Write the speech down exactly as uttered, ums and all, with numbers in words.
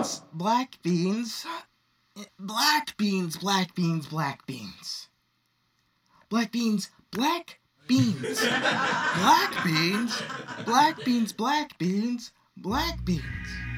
beans, black beans, black beans, black beans, black beans. Black beans, black beans. Black beans, black beans, black beans, black beans.